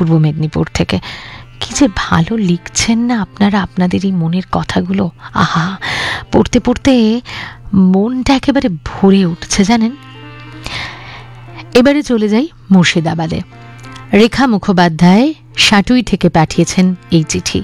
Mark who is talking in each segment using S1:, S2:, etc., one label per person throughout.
S1: পূর্ব মেদিনীপুর থেকে। কি যে ভালো লিখছেন না আপনারা আপনাদের এই মনের কথাগুলো, আহা, পড়তে পড়তে মনটা একেবারে ভরে উঠছে জানেন। এবারে চলে যাই মুর্শিদাবাদে। রেখা মুখোপাধ্যায় সাটুই থেকে পাঠিয়েছেন এই চিঠি।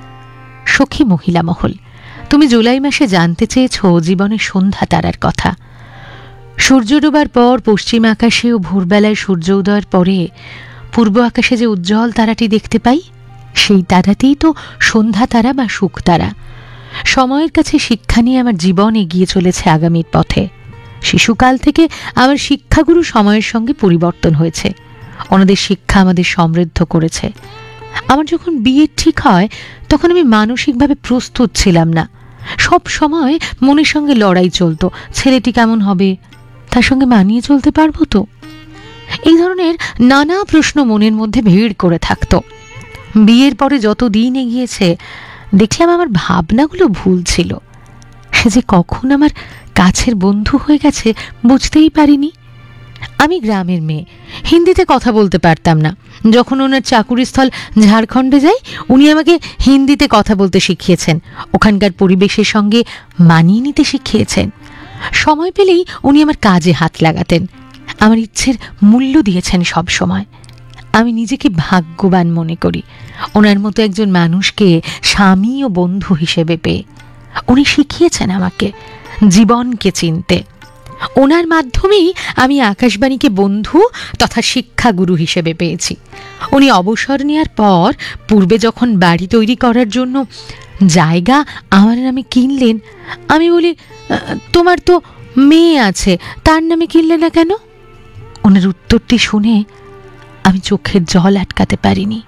S1: সখী মহিলা মহল, তুমি জুলাই মাসে জানতে চেয়েছ জীবনের সন্ধ্যা তারার কথা। সূর্য ডোবার পর পশ্চিম আকাশে ও ভোরবেলায় সূর্য উদয়ের পরে পূর্ব আকাশে যে উজ্জ্বল তারাটি দেখতে পাই, সেই তারাতেই তো সন্ধ্যা তারা বা সুখ তারা। সময়ের কাছে শিক্ষা নিয়ে আমার জীবন এগিয়ে চলেছে আগামীর পথে। শিশুকাল থেকে আমার শিক্ষাগুরু সময়ের সঙ্গে পরিবর্তন হয়েছে। ওনাদের শিক্ষা আমাদের সমৃদ্ধ করেছে। আমার যখন বিয়ে ঠিক হয় তখন আমি মানসিকভাবে প্রস্তুত ছিলাম না। সব সময় মনের সঙ্গে লড়াই চলতো, ছেলেটি কেমন হবে, তার সঙ্গে মানিয়ে চলতে পারবো তো, এই ধরনের নানা প্রশ্ন মনের মধ্যে ভিড় করে থাকতো। বিয়ের পরে যত দিন এগিয়েছে দেখলাম আমার ভাবনাগুলো ভুল ছিল। সে যে কখন আমার কাছের বন্ধু হয়ে গেছে বুঝতেই পারিনি। আমি গ্রামের মেয়ে, হিন্দিতে কথা বলতে পারতাম না। যখন ওনার চাকুরিস্থল ঝাড়খণ্ডে যাই, উনি আমাকে হিন্দিতে কথা বলতে শিখিয়েছেন, ওখানকার পরিবেশের সঙ্গে মানিয়ে নিতে শিখিয়েছেন। সময় পেলেই উনি আমার কাজে হাত লাগাতেন, আমার ইচ্ছের মূল্য দিয়েছেন সব সময়। আমি নিজেকে ভাগ্যবান মনে করি ওনার মতো একজন মানুষকে স্বামী ও বন্ধু হিসেবে পেয়ে। উনি শিখিয়েছেন আমাকে জীবনকে চিনতে। ওনার মাধ্যমেই আমি আকাশবাণীকে বন্ধু তথা শিক্ষাগুরু হিসেবে পেয়েছি। উনি অবসর নেওয়ার পর পূর্বে যখন বাড়ি তৈরি করার জন্য জায়গা আমার নামে কিনলেন, আমি বলি, তোমার তো মেয়ে আছে, তার নামে কিনলে না কেন? ওনার উত্তরটি শুনে আমি চোখের জল আটকাতে পারিনি।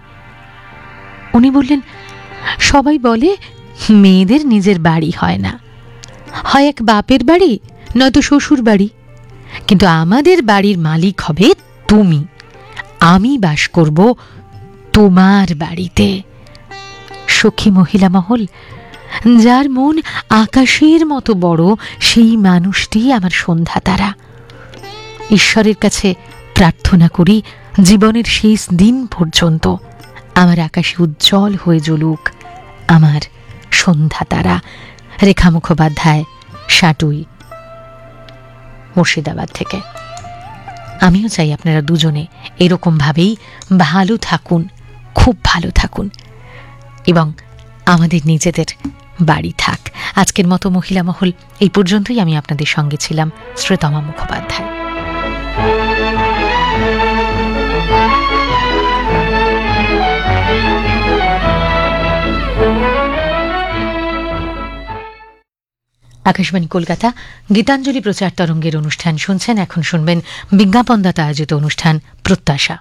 S1: উনি বললেন, সবাই বলে মেয়েদের নিজের বাড়ি হয় না, হয় এক বাপের বাড়ি নয়তো শ্বশুর বাড়ি, কিন্তু আমাদের বাড়ির মালিক হবে তুমি। আমি বাস করব তোমার বাড়িতে। সখী মহিলা মহল, যার মন আকাশের মতো বড় সেই মানুষটি আমার সন্ধ্যা তারা। ঈশ্বরের কাছে প্রার্থনা করি জীবনের শেষ দিন পর্যন্ত আমার আকাশে উজ্জ্বল হয়ে জ্বলুক আমার সন্ধ্যা তারা। রেখা মুখোপাধ্যায়, সাটুই, মুর্শিদাবাদ থেকে। আমিও চাই আপনারা দুজনে এরকম ভাবেই ভালো থাকুন, খুব ভালো থাকুন, এবং আমাদের নিজেদের বাড়ি থাক। আজকের মতো মহিলা মহল এই পর্যন্তই। আমি আপনাদের সঙ্গে ছিলাম শ্রীতমা মুখোপাধ্যায়। আকাশবাণী কলকাতা গীতাঞ্জলি প্রচার তরঙ্গের অনুষ্ঠান শুনছেন। এখন শুনবেন বিজ্ঞাপনদাতা আয়োজিত অনুষ্ঠান প্রত্যাশা।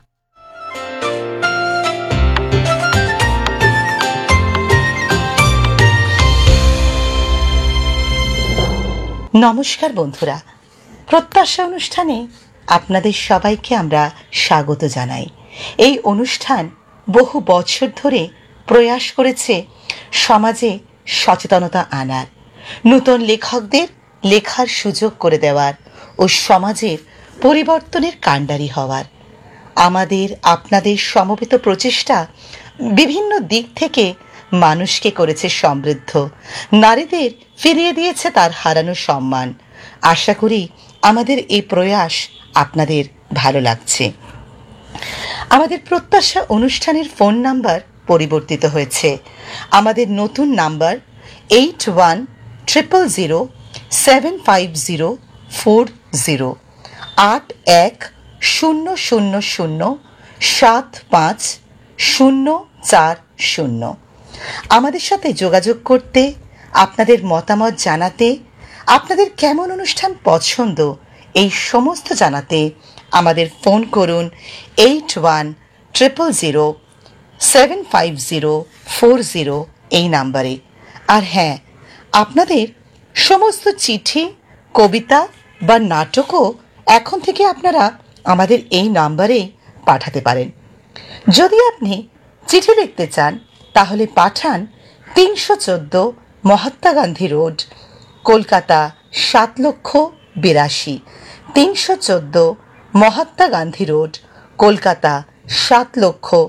S2: নমস্কার বন্ধুরা, প্রত্যাশা অনুষ্ঠানে আপনাদের সবাইকে আমরা স্বাগত জানাই। এই অনুষ্ঠান বহু বছর ধরে প্রয়াস করেছে সমাজে সচেতনতা আনার, নতুন লেখকদের লেখার সুযোগ করে দেওয়ার ও সমাজের পরিবর্তনের কাণ্ডারি হওয়ার। আমাদের আপনাদের সমবেত প্রচেষ্টা বিভিন্ন দিক থেকে মানুষকে করেছে সমৃদ্ধ, নারীদের ফিরিয়ে দিয়েছে তার হারানো সম্মান। আশা করি আমাদের এই প্রয়াস আপনাদের ভালো লাগছে। আমাদের প্রত্যাশা অনুষ্ঠানের ফোন নাম্বার পরিবর্তিত হয়েছে। আমাদের নতুন নাম্বার 8100075040 8100075040। আমাদের সাথে যোগাযোগ করতে, আপনাদের মতামত জানাতে, আপনাদের কেমন অনুষ্ঠান পছন্দ এই সমস্ত জানাতে আমাদের ফোন করুন 8100075040 এই নাম্বারে। আর হ্যাঁ, আপনাদের সমস্ত চিঠি, কবিতা বা নাটকও এখন থেকে আপনারা আমাদের এই নাম্বারে পাঠাতে পারেন। যদি আপনি চিঠি লিখতে চান তাহলে পাঠান 314 মহাত্মা গান্ধী রোড, কলকাতা 7,82,। 314 মহাত্মা গান্ধী রোড, কলকাতা 7,82,।